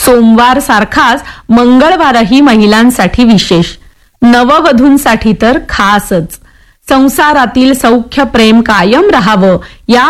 सोमवार सारखाच मंगळवारही महिलांसाठी विशेष, नववधूंसाठी तर खासच. संसारातील सौख्य प्रेम कायम राहावं या